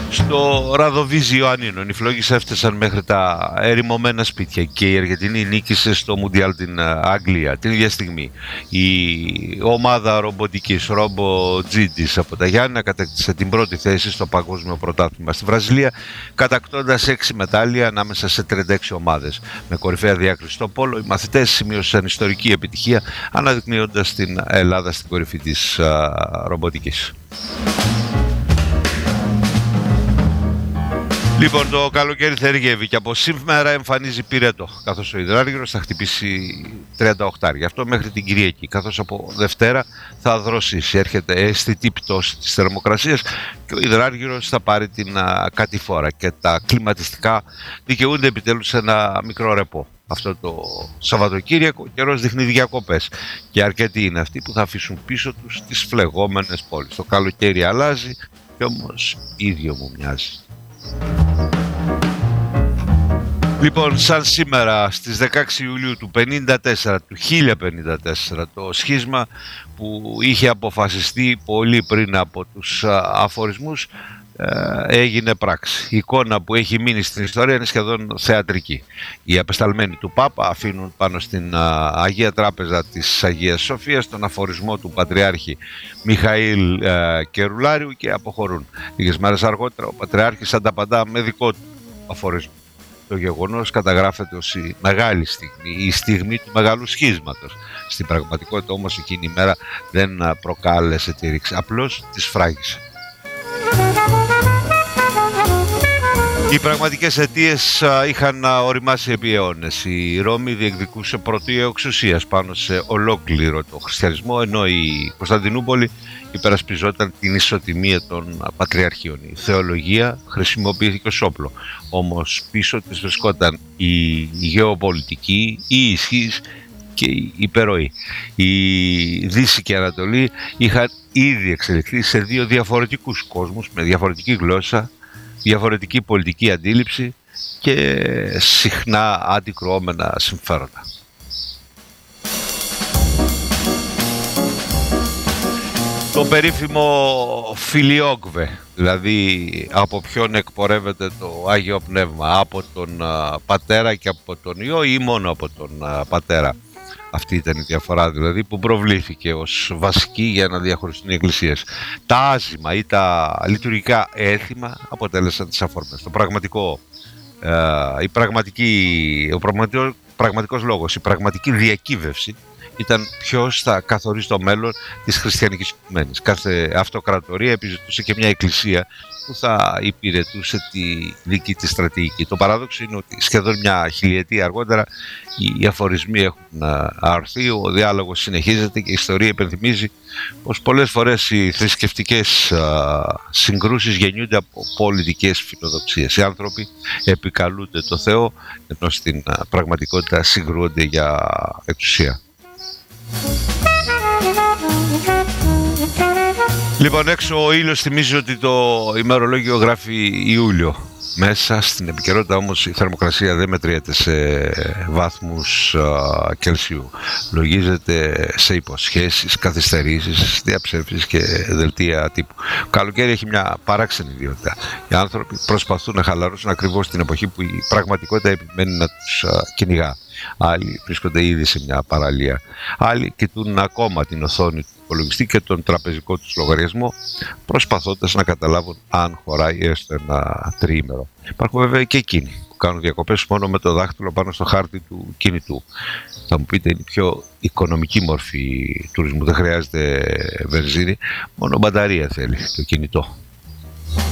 Στο Ραδοβίζι Ιωαννίνων οι φλόγες έφτασαν μέχρι τα ερημωμένα σπίτια και η Αργεντινή νίκησε στο Μουντιάλ την Αγγλία. Την ίδια στιγμή η ομάδα ρομποτικής RoboGidis από τα Γιάννενα κατέκτησε την πρώτη θέση στο παγκόσμιο πρωτάθλημα στη Βραζιλία, κατακτώντας 6 μετάλλια ανάμεσα σε 36 ομάδες. Με κορυφαία διάκριση στο πόλο, οι μαθητές σημείωσαν ιστορική επιτυχία, αναδεικνύοντας την Ελλάδα στην κορυφή της ρομποτικής. Λοιπόν, το καλοκαίρι θεριεύει και από σήμερα εμφανίζει πυρετό, καθώς ο υδράργυρος θα χτυπήσει 38. Γι' αυτό μέχρι την Κυριακή, καθώς από Δευτέρα θα δροσίσει. Έρχεται αισθητή πτώση της θερμοκρασίας και ο υδράργυρος θα πάρει την κατηφόρα και τα κλιματιστικά δικαιούνται επιτέλους σε ένα μικρό ρεπό. Αυτό το Σαββατοκύριακο καιρός δείχνει διακοπές και αρκετοί είναι αυτοί που θα αφήσουν πίσω τους τις φλεγόμενες πόλεις. Το καλοκαίρι αλλάζει και όμως ίδιο μου μοιάζει. Λοιπόν, σαν σήμερα στις 16 Ιουλίου του 1054, το σχίσμα που είχε αποφασιστεί πολύ πριν από τους αφορισμούς έγινε πράξη. Η εικόνα που έχει μείνει στην ιστορία είναι σχεδόν θεατρική. Οι απεσταλμένοι του Πάπα αφήνουν πάνω στην Αγία Τράπεζα της Αγίας Σοφίας τον αφορισμό του Πατριάρχη Μιχαήλ Κερουλάριου και αποχωρούν. Λίγες μέρες αργότερα ο Πατριάρχης ανταπαντά με δικό του αφορισμό. Το γεγονός καταγράφεται ως η μεγάλη στιγμή, η στιγμή του μεγάλου σχίσματος. Στην πραγματικότητα όμως εκείνη η μέρα δεν προκάλεσε τη ρήξη, απλώς τη σφράγισε. Οι πραγματικές αιτίες είχαν οριμάσει επί αιώνες. Η Ρώμη διεκδικούσε πρωτεία εξουσίας πάνω σε ολόκληρο το χριστιανισμό, ενώ η Κωνσταντινούπολη υπερασπιζόταν την ισοτιμία των πατριαρχείων. Η θεολογία χρησιμοποιήθηκε ως όπλο, όμως πίσω της βρισκόταν η γεωπολιτική, η ισχύς και η υπερροή. Η Δύση και η Ανατολή είχαν ήδη εξελιχθεί σε δύο διαφορετικούς κόσμους με διαφορετική γλώσσα, διαφορετική πολιτική αντίληψη και συχνά αντικρουόμενα συμφέροντα. Το περίφημο φιλιόγκβε, δηλαδή από ποιον εκπορεύεται το Άγιο Πνεύμα, από τον Πατέρα και από τον Υιό ή μόνο από τον Πατέρα. Αυτή ήταν η διαφορά δηλαδή που προβλήθηκε ως βασική για να διαχωριστούν οι εκκλησίες. Τα άζημα ή τα λειτουργικά έθιμα αποτέλεσαν τις αφορμές. Το πραγματικό, ο πραγματικός λόγος, η πραγματική διακύβευση ήταν ποιος θα καθορίσει το μέλλον της χριστιανικής οικουμένης. Κάθε αυτοκρατορία επιζητούσε και μια εκκλησία που θα υπηρετούσε τη δική της στρατηγική. Το παράδοξο είναι ότι σχεδόν μια χιλιετία αργότερα οι αφορισμοί έχουν αρθεί, ο διάλογος συνεχίζεται και η ιστορία υπενθυμίζει πως πολλές φορές οι θρησκευτικές συγκρούσεις γεννιούνται από πολιτικές φιλοδοξίες. Οι άνθρωποι επικαλούνται το Θεό ενώ στην πραγματικότητα συγκρούονται για εξουσία. Λοιπόν, έξω ο ήλιος θυμίζει ότι το ημερολόγιο γράφει Ιούλιο. Μέσα στην επικαιρότητα όμως η θερμοκρασία δεν μετριέται σε βάθμους Κελσίου. Λογίζεται σε υποσχέσεις, καθυστερήσεις, διαψεύσεις και δελτία τύπου. Το καλοκαίρι έχει μια παράξενη ιδιότητα. Οι άνθρωποι προσπαθούν να χαλαρώσουν ακριβώς την εποχή που η πραγματικότητα επιμένει να τους κυνηγά. Άλλοι βρίσκονται ήδη σε μια παραλία. Άλλοι κοιτούν ακόμα την οθόνη του υπολογιστή και τον τραπεζικό τους λογαριασμό, προσπαθώντας να καταλάβουν αν χωράει έστω ένα τριήμερο. Υπάρχουν βέβαια και εκείνοι που κάνουν διακοπές μόνο με το δάχτυλο πάνω στο χάρτη του κινητού. Θα μου πείτε, είναι η πιο οικονομική μορφή τουρισμού. Δεν χρειάζεται βενζίνη, μόνο μπαταρία θέλει το κινητό.